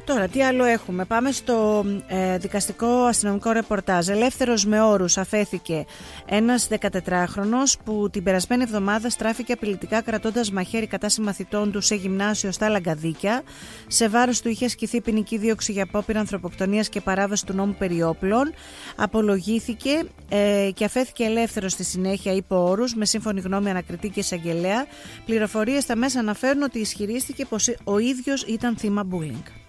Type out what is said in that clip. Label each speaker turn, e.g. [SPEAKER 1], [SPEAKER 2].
[SPEAKER 1] Τώρα, τι άλλο έχουμε? Πάμε στο δικαστικό αστυνομικό ρεπορτάζ. Ελεύθερος με όρους αφέθηκε ένας 14χρονος που την περασμένη εβδομάδα στράφηκε απειλητικά κρατώντας μαχαίρι κατά συμμαθητών του σε γυμνάσιο στα Λαγκαδίκια. Σε βάρος του είχε ασκηθεί ποινική δίωξη για απόπειρα ανθρωποκτονίας και παράβαση του νόμου περί όπλων. Απολογήθηκε και αφέθηκε ελεύθερος στη συνέχεια υπό όρους, με σύμφωνη γνώμη ανακριτή και εισαγγελέα. Πληροφορίες στα μέσα αναφέρουν ότι ισχυρίστηκε πως ο ίδιος ήταν θύμα bullying.